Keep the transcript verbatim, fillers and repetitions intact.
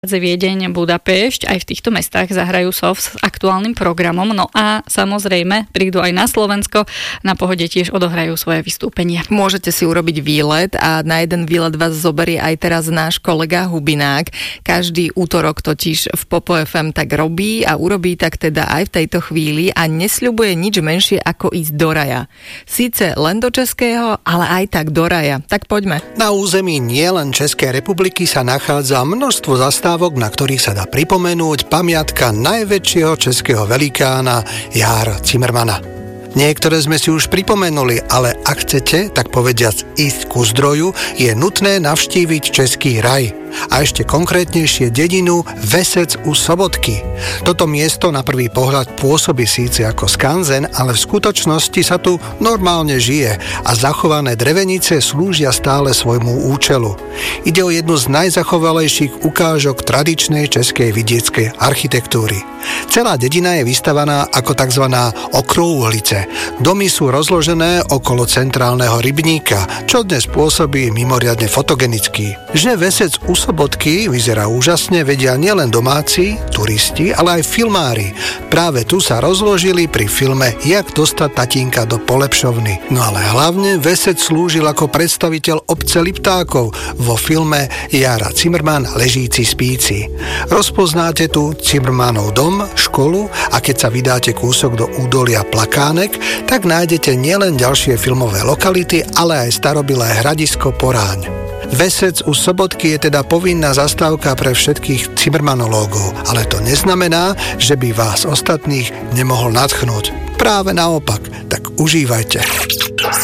Viedeň, Budapešť, aj v týchto mestách zahrajú es o ef s aktuálnym programom, no a samozrejme prídu aj na Slovensko, na Pohode tiež odohrajú svoje vystúpenia. Môžete si urobiť výlet a na jeden výlet vás zoberie aj teraz náš kolega Hubinák. Každý útorok totiž v Popo ef em tak robí a urobí tak teda aj v tejto chvíli a nesľubuje nič menšie ako ísť do raja. Síce len do Českého, ale aj tak do raja. Tak poďme. Na území nielen Českej republiky sa nachádza množstvo zastávok, na ktorých sa dá pripomenúť pamiatka najväčšieho českého velikána Jára Cimrmana. Niektoré sme si už pripomenuli, ale ak chcete, tak povediac ísť ku zdroju, je nutné navštíviť Český raj. A ešte konkrétnejšie dedinu Vesec u Sobotky. Toto miesto na prvý pohľad pôsobí síce ako skanzen, ale v skutočnosti sa tu normálne žije a zachované drevenice slúžia stále svojmu účelu. Ide o jednu z najzachovalejších ukážok tradičnej českej vidieckej architektúry. Celá dedina je vystavaná ako tzv. Okrúhlice. Domy sú rozložené okolo centrálneho rybníka, čo dnes pôsobí mimoriadne fotogenicky. Že Vesec u Sobotky vyzerá úžasne, vedia nielen domáci, turisti, ale aj filmári. Práve tu sa rozložili pri filme Jak dostať tatínka do polepšovny. No ale hlavne Vesec slúžil ako predstaviteľ obce Liptákov vo filme Jára Cimrman Ležíci spíci. Rozpoznáte tu Cimrmanov dom, školu a keď sa vydáte kúsok do údolia Plakánek, tak nájdete nielen ďalšie filmové lokality, ale aj starobilé hradisko Poráň. Vesec u Sobotky je teda povinná zastávka pre všetkých cimrmanológov, ale to neznamená, že by vás ostatných nemohol nadchnúť. Práve naopak, tak užívajte.